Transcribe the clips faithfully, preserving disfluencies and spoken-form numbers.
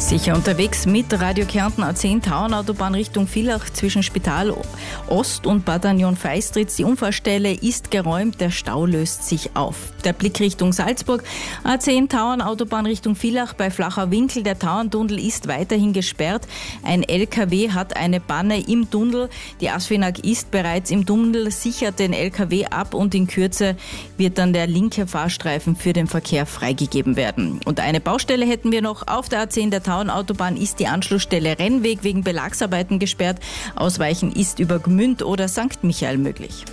Sicher unterwegs mit Radio Kärnten A zehn Tauernautobahn Richtung Villach zwischen Spital Ost und Bataillon Feistritz. Die Unfallstelle ist geräumt, der Stau löst sich auf. Der Blick Richtung Salzburg. A zehn Tauernautobahn Richtung Villach bei Flacher Winkel. Der Tauerntunnel ist weiterhin gesperrt. Ein L K W hat eine Panne im Tunnel. Die ASFINAG ist bereits im Tunnel, sichert den L K W ab und in Kürze wird dann der linke Fahrstreifen für den Verkehr freigegeben werden. Und eine Baustelle hätten wir noch auf der A zehn der Tauernautobahn ist die Anschlussstelle Rennweg wegen Belagsarbeiten gesperrt. Ausweichen ist über Gmünd oder Sankt Michael möglich.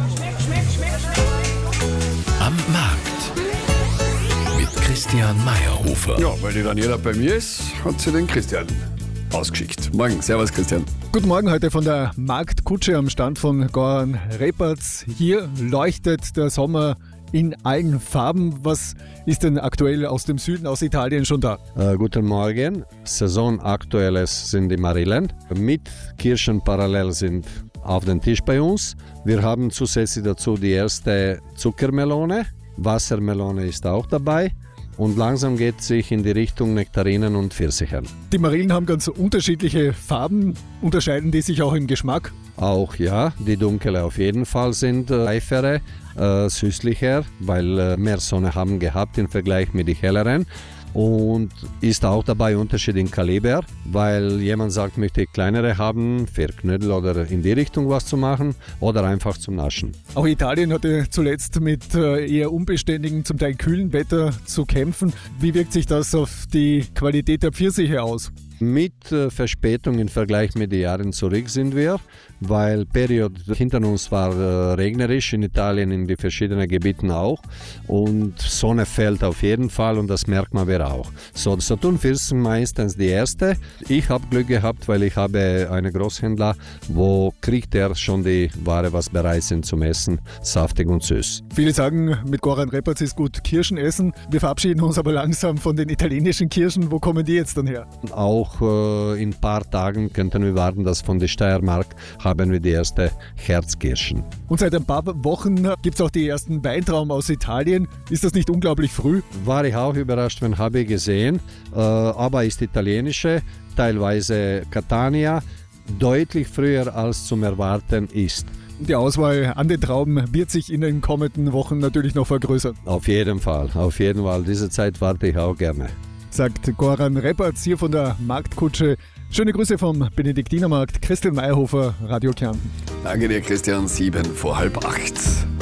Am Markt mit Christian Meyerhofer. Ja, weil die Daniela bei mir ist, hat sie den Christian ausgeschickt. Morgen, servus Christian. Guten Morgen, heute von der Marktkutsche am Stand von Goran Repertz. Hier leuchtet der Sommer in allen Farben. Was ist denn aktuell aus dem Süden, aus Italien schon da? Äh, guten Morgen. Saisonaktuelles sind die Marillen. Mit Kirschen parallel sind auf dem Tisch bei uns. Wir haben zusätzlich dazu die erste Zuckermelone. Wassermelone ist auch dabei. Und langsam geht es sich in die Richtung Nektarinen und Pfirsichen. Die Marillen haben ganz unterschiedliche Farben. Unterscheiden die sich auch im Geschmack? Auch ja, die dunkle auf jeden Fall sind äh, reifere, äh, süßlicher, weil äh, mehr Sonne haben gehabt im Vergleich mit den helleren. Und ist auch dabei Unterschied in Kaliber, weil jemand sagt, möchte ich kleinere haben, für Knödel oder in die Richtung was zu machen oder einfach zum Naschen. Auch Italien hatte zuletzt mit eher unbeständigen, zum Teil kühlen Wetter zu kämpfen. Wie wirkt sich das auf die Qualität der Pfirsiche aus? Mit äh, Verspätung im Vergleich mit den Jahren zurück sind wir, weil Period hinter uns war äh, regnerisch, in Italien in den verschiedenen Gebieten auch, und Sonne fällt auf jeden Fall und das merkt man wir auch. So, Saturn-Pfirsiche meistens die erste. Ich habe Glück gehabt, weil ich habe einen Großhändler, wo kriegt er schon die Ware, was bereit sind zum Essen, saftig und süß. Viele sagen, mit Goran Repertz ist gut Kirschen essen. Wir verabschieden uns aber langsam von den italienischen Kirschen. Wo kommen die jetzt dann her? Auch äh, in ein paar Tagen könnten wir warten, dass von der Steiermark haben wir die erste Herzkirschen. Und seit ein paar Wochen gibt es auch die ersten Weintrauben aus Italien. Ist das nicht unglaublich früh? War ich auch überrascht, wenn habe ich gesehen, äh, aber ist italienische, teilweise Catania, deutlich früher als zum Erwarten ist. Die Auswahl an den Trauben wird sich in den kommenden Wochen natürlich noch vergrößern. Auf jeden Fall, auf jeden Fall. Diese Zeit warte ich auch gerne. Sagt Goran Repertz hier von der Marktkutsche. Schöne Grüße vom Benediktinermarkt. Christian Meyerhofer, Radio Kärnten. Danke dir Christian, sieben vor halb acht.